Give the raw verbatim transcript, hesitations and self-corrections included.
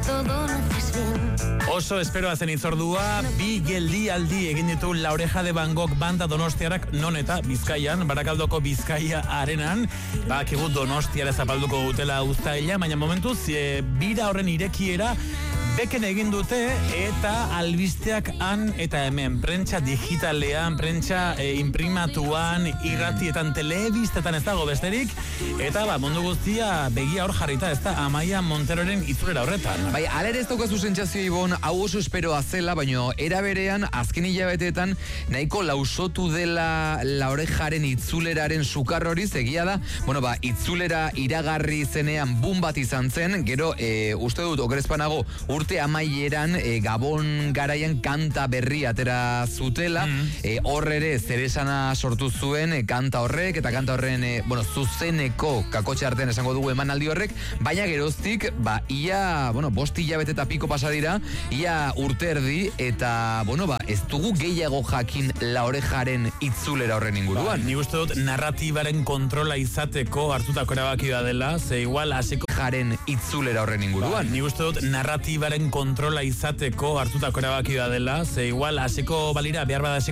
todo lo haces bien. Oso esperoa zen itzordua, bi geldialdi egin ditu La Oreja de Van Gogh banda donostiarak non eta Bizkaian, Barakaldoko Bizkaia arenan, bakigu donostiara zapalduko dutela uztaila, baina momentuz e, bira horren irekiera beken egin dute eta albisteak han eta hemen, prentsa digitalean, prentsa e, imprimatuan, irratietan, telebistetan ez dago besterik, eta ba, mundu guztia begia hor jarrita, ez da, Amaia Monteroren itzulera horretan. Bai, alere ez daukazu sentsazio Ibon, hau oso esperoa zela, baino era berean, azken hilabeteetan, nahiko lausotu dela La Orejaren itzuleraren sukar hori, egia da, bueno, ba, itzulera iragarri zenean bum bat izan zen, gero, e, uste dut, okerezpanago, urte amaieran e, Gabon garaian kanta berri atera zutela, mm. hor e, ere zeresana sortu zuen e, kanta horrek, eta kanta horren, e, bueno, zuzeneko kakotxe artean esango dugu emanaldi horrek, baina geroztik, ba, ia, bueno, bost hilabete eta piko pasa dira, ia urte erdi, eta, bueno, ba, ez dugu gehiago jakin La Orejaren itzulera horren inguruan. Ba, ni uste dut narratibaren kontrola izateko hartutako erabaki da dela, ze igual hasiko jaren itzulera horren inguruan. Ba, ni uste dut narratibaren kontrola izateko hartutako erabaki da dela, ze igual hasiko balira behar bada